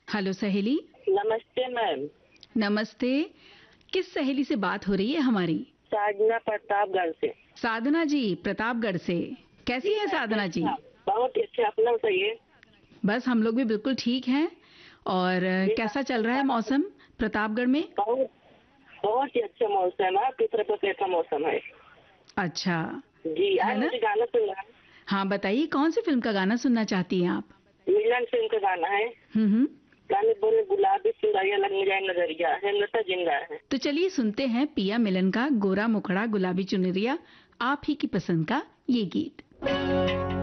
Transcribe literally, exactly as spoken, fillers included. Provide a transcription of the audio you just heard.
Hello सहेली। नमस्ते ma'am. नमस्ते। किस सहेली से बात हो रही है हमारी? साधना प्रतापगढ़ से। साधना जी प्रतापगढ़ से। कैसी है साधना जी? बहुत ही अच्छा, अपना बताइए। बस हम लोग भी बिल्कुल ठीक हैं। और कैसा चल रहा है मौसम प्रतापगढ़ में? बहुत बहुत ही अच्छा मौसम है। आपकी तरफ कैसा मौसम है? अच्छा जी, आज मुझे गाना सुनना है। हाँ बताइए, कौन सी फिल्म का गाना सुनना चाहती हैं आप? मिलन फिल्म का गाना है। हम्म गाने बोले गुलाबी सुंदरिया लगने जाए नजरिया है, लता जिंदा है। तो चलिए सुनते हैं पिया मिलन का गोरा मुखड़ा गुलाबी चुनरिया, आप ही की पसंद का ये गीत।